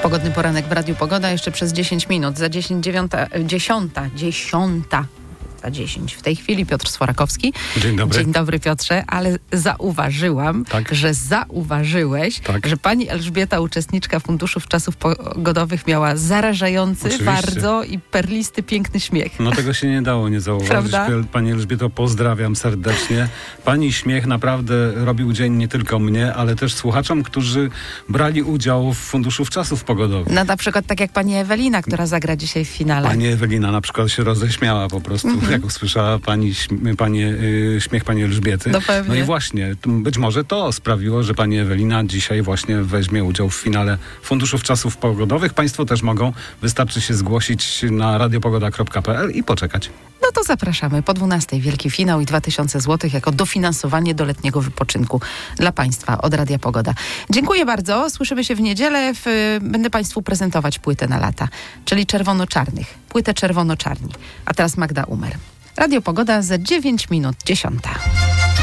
Pogodny poranek w Radiu Pogoda jeszcze przez 10 minut. Za 10 w tej chwili Piotr Sforakowski. Dzień dobry. Dzień dobry, Piotrze, ale zauważyłam, że zauważyłeś, że pani Elżbieta, uczestniczka Funduszu Czasów Pogodowych, miała zarażający bardzo i perlisty, piękny śmiech. No tego się nie dało nie zauważyć. Prawda? Pani Elżbieto, pozdrawiam serdecznie. Pani śmiech naprawdę robił dzień nie tylko mnie, ale też słuchaczom, którzy brali udział w Funduszu Czasów Pogodowych. No na przykład tak jak pani Ewelina, która zagra dzisiaj w finale. Pani Ewelina na przykład się roześmiała po prostu, jak usłyszała śmiech pani Elżbiety. No pewnie. No i właśnie, być może to sprawiło, że pani Ewelina dzisiaj właśnie weźmie udział w finale Funduszów Czasów Pogodowych. Państwo też mogą, wystarczy się zgłosić na radiopogoda.pl i poczekać. No to zapraszamy. Po 12 wielki finał i 2000 zł jako dofinansowanie do letniego wypoczynku dla Państwa od Radia Pogoda. Dziękuję bardzo. Słyszymy się w niedzielę. Będę Państwu prezentować płytę na lata, czyli Czerwono-Czarnych. Płytę Czerwono-Czarni. A teraz Magda Umer. Radio Pogoda za 9 minut 10.